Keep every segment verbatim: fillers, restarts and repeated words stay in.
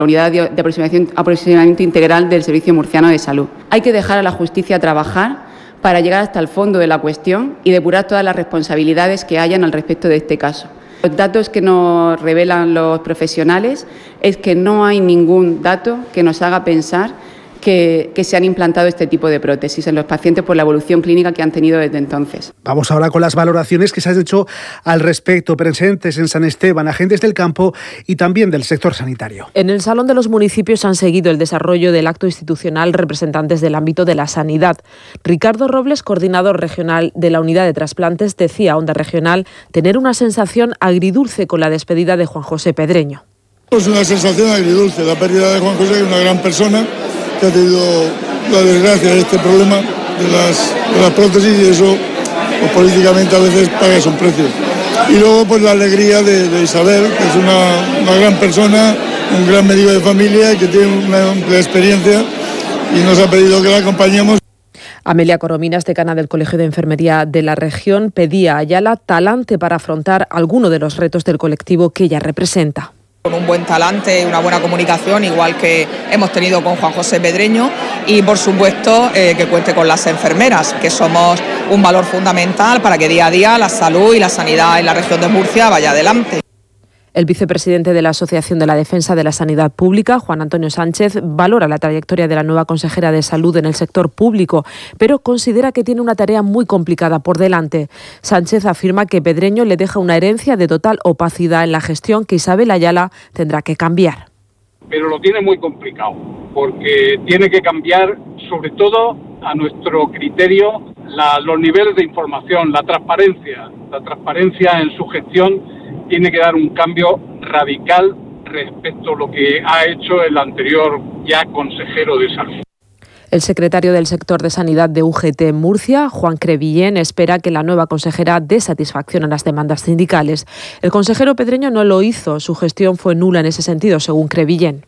la unidad de aproximación, aproximación integral del Servicio Murciano de Salud. Hay que dejar a la justicia trabajar para llegar hasta el fondo de la cuestión y depurar todas las responsabilidades que hayan al respecto de este caso. Los datos que nos revelan los profesionales es que no hay ningún dato que nos haga pensar Que, que se han implantado este tipo de prótesis en los pacientes por la evolución clínica que han tenido desde entonces. Vamos ahora con las valoraciones que se han hecho al respecto, presentes en San Esteban, agentes del campo y también del sector sanitario. En el Salón de los Municipios han seguido el desarrollo del acto institucional representantes del ámbito de la sanidad. Ricardo Robles, coordinador regional de la unidad de trasplantes, decía a Onda Regional tener una sensación agridulce con la despedida de Juan José Pedreño. Es una sensación agridulce, la pérdida de Juan José, que es una gran persona, que ha tenido la desgracia de este problema de las, de las prótesis, y eso pues, políticamente a veces paga esos precios. Y luego pues la alegría de, de Isabel, que es una, una gran persona, un gran médico de familia, que tiene una amplia experiencia y nos ha pedido que la acompañemos. Amelia Corominas, decana del Colegio de Enfermería de la región, pedía a Ayala talante para afrontar alguno de los retos del colectivo que ella representa. Con un buen talante y una buena comunicación, igual que hemos tenido con Juan José Pedreño, y por supuesto eh, que cuente con las enfermeras, que somos un valor fundamental para que día a día la salud y la sanidad en la región de Murcia vaya adelante. El vicepresidente de la Asociación de la Defensa de la Sanidad Pública, Juan Antonio Sánchez, valora la trayectoria de la nueva consejera de Salud en el sector público, pero considera que tiene una tarea muy complicada por delante. Sánchez afirma que Pedreño le deja una herencia de total opacidad en la gestión que Isabel Ayala tendrá que cambiar. Pero lo tiene muy complicado, porque tiene que cambiar, sobre todo a nuestro criterio, la, los niveles de información, la transparencia, la transparencia en su gestión. Tiene que dar un cambio radical respecto a lo que ha hecho el anterior ya consejero de Salud. El secretario del sector de sanidad de U G T en Murcia, Juan Crevillén, espera que la nueva consejera dé satisfacción a las demandas sindicales. El consejero Pedreño no lo hizo, su gestión fue nula en ese sentido, según Crevillén.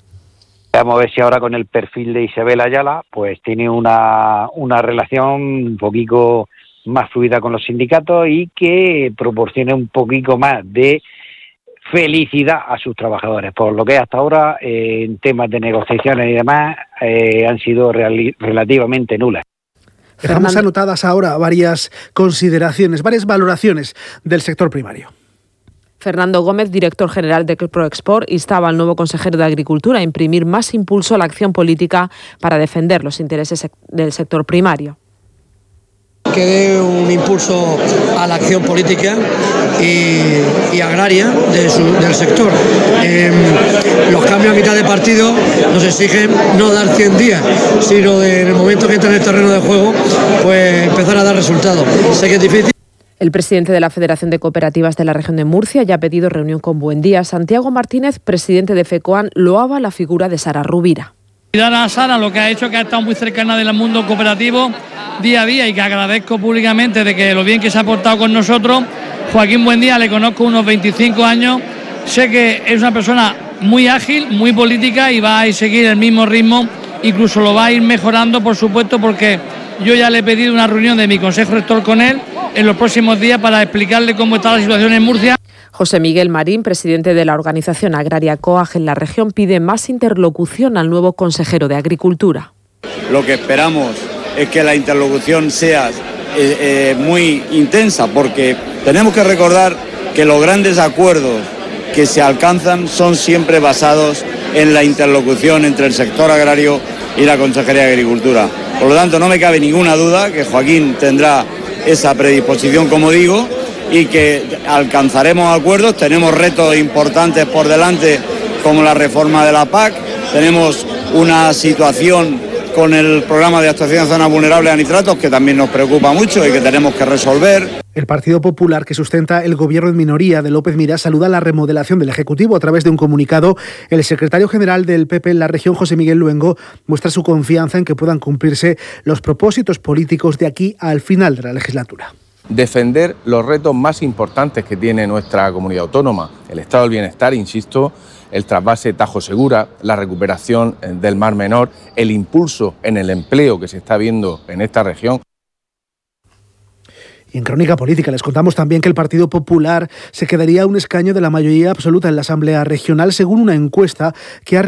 Vamos a ver si ahora con el perfil de Isabel Ayala, pues tiene una, una relación un poquito más fluida con los sindicatos y que proporcione un poquito más de felicidad a sus trabajadores, por lo que hasta ahora eh, en temas de negociaciones y demás eh, han sido reali- relativamente nulas. Dejamos anotadas ahora varias consideraciones, varias valoraciones del sector primario. Fernando Gómez, director general de Proexport, instaba al nuevo consejero de Agricultura a imprimir más impulso a la acción política para defender los intereses del sector primario. Que dé un impulso a la acción política y, y agraria de su, del sector. Eh, los cambios a mitad de partido nos exigen no dar cien días, sino de, en el momento que entra en el terreno de juego, pues empezar a dar resultados. Sé que es difícil. El presidente de la Federación de Cooperativas de la región de Murcia ya ha pedido reunión con Buendía. Santiago Martínez, presidente de FECOAN, loaba la figura de Sara Rubira. A Sara lo que ha hecho, que ha estado muy cercana del mundo cooperativo día a día, y que agradezco públicamente de que lo bien que se ha portado con nosotros. Joaquín Buendía le conozco unos veinticinco años, sé que es una persona muy ágil, muy política, y va a seguir el mismo ritmo, incluso lo va a ir mejorando, por supuesto, porque yo ya le he pedido una reunión de mi consejo rector con él en los próximos días para explicarle cómo está la situación en Murcia. José Miguel Marín, presidente de la organización agraria COAG en la región, pide más interlocución al nuevo consejero de Agricultura. Lo que esperamos es que la interlocución sea eh, eh, muy intensa, porque tenemos que recordar que los grandes acuerdos que se alcanzan son siempre basados en la interlocución entre el sector agrario y la Consejería de Agricultura. Por lo tanto, no me cabe ninguna duda que Joaquín tendrá esa predisposición, como digo, y que alcanzaremos acuerdos. Tenemos retos importantes por delante, como la reforma de la P A C, tenemos una situación con el programa de actuación en zonas vulnerables a nitratos que también nos preocupa mucho y que tenemos que resolver. El Partido Popular, que sustenta el gobierno en minoría de López Miras, saluda la remodelación del Ejecutivo. A través de un comunicado, el secretario general del P P en la región, José Miguel Luengo, muestra su confianza en que puedan cumplirse los propósitos políticos de aquí al final de la legislatura. Defender los retos más importantes que tiene nuestra comunidad autónoma, el estado del bienestar, insisto, el trasvase Tajo Segura, la recuperación del Mar Menor, el impulso en el empleo que se está viendo en esta región. Y en Crónica Política les contamos también que el Partido Popular se quedaría a un escaño de la mayoría absoluta en la Asamblea Regional, según una encuesta que ha